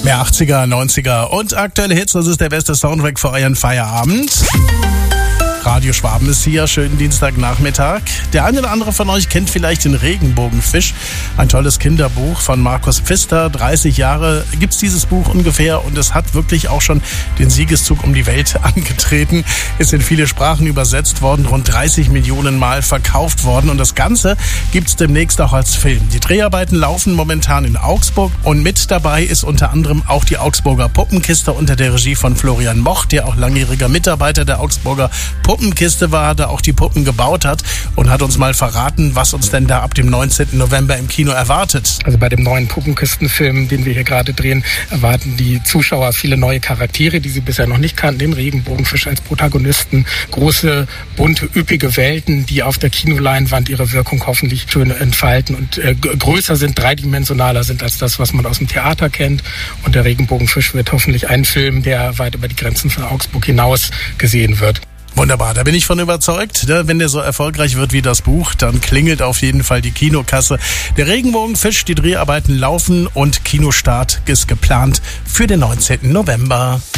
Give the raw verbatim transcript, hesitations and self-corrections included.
Mehr achtziger, neunziger und aktuelle Hits, das ist der beste Soundtrack für euren Feierabend. Radio Schwaben ist hier, schönen Dienstagnachmittag. Der eine oder andere von euch kennt vielleicht den Regenbogenfisch, ein tolles Kinderbuch von Markus Pfister. dreißig Jahre gibt's dieses Buch ungefähr und es hat wirklich auch schon den Siegeszug um die Welt angetreten. Ist in viele Sprachen übersetzt worden, rund dreißig Millionen Mal verkauft worden und das Ganze gibt's demnächst auch als Film. Die Dreharbeiten laufen momentan in Augsburg und mit dabei ist unter anderem auch die Augsburger Puppenkiste unter der Regie von Florian Moch, der auch langjähriger Mitarbeiter der Augsburger Puppenkiste war, da auch die Puppen gebaut hat und hat uns mal verraten, was uns denn da ab dem neunzehnten November im Kino erwartet. Also bei dem neuen Puppenkistenfilm, den wir hier gerade drehen, erwarten die Zuschauer viele neue Charaktere, die sie bisher noch nicht kannten. Den Regenbogenfisch als Protagonisten, große, bunte, üppige Welten, die auf der Kinoleinwand ihre Wirkung hoffentlich schön entfalten und äh, größer sind, dreidimensionaler sind als das, was man aus dem Theater kennt. Und der Regenbogenfisch wird hoffentlich ein Film, der weit über die Grenzen von Augsburg hinaus gesehen wird. Wunderbar, da bin ich von überzeugt. Wenn der so erfolgreich wird wie das Buch, dann klingelt auf jeden Fall die Kinokasse. Der Regenbogenfisch, die Dreharbeiten laufen und Kinostart ist geplant für den neunzehnten November.